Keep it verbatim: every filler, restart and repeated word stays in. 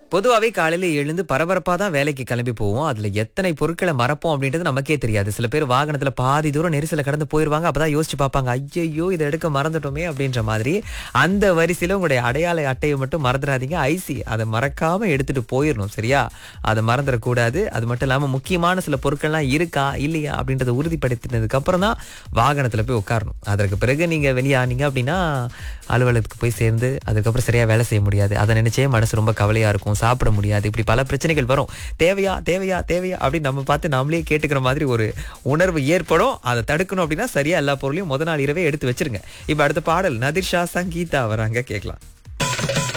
பொதுவாவே காலையில எழுந்து பரபரப்பா தான் வேலைக்கு கிளம்பி போவோம். அதுல எத்தனை பொருட்கள மறப்போம் அப்படின்றது நமக்கே தெரியாது. சில பேர் வாகனத்துல பாதி தூரம் நெரிசல்ல கடந்து போயிருவாங்க. அப்பதான் யோசிச்சு பார்ப்பாங்க. ஐயையோ! இத எடுக்க மறந்துட்டோமே அப்படின்ற மாதிரி. அந்த வரிசையில உங்களுடைய அடையாள அட்டைய மட்டும் மறந்துடாதீங்க. ஐசி அத மறக்காம எடுத்துட்டு போயிரணும். சரியா? அத மறந்துடக்கூடாது. அது மட்டும் இல்லாம முக்கியமான சில பொருட்கள்லாம் இருக்கா, இல்லையா அப்படின்றத உறுதிப்படுத்தினதுக்கு அப்புறம் தான் வாகனத்துல போய் உட்காரணும். அதற்கு பிறகு நீங்க வெளியானீங்க அப்படின்னா அலுவலகத்துக்கு போய் சேர்ந்து அதுக்கப்புறம் சரியா வேலை செய்ய முடியாது. அத நினைச்சே மனசு ரொம்ப கவலையா இருக்கும். சாப்பிட முடியாது. இப்படி பல பிரச்சனைகள் வரும். தேவையா தேவையா தேவையா அப்படின்னு நம்ம பார்த்து நாமளே கேட்டுக்கிற மாதிரி ஒரு உணர்வு ஏற்படும். அதை தடுக்கணும் அப்படின்னா சரியா எல்லா பொருளையும் முத நாள் இரவே எடுத்து வச்சிருங்க. இப்ப அடுத்த பாடல் நதிர் ஷா சங்கீதா வராங்க, கேட்கலாம்.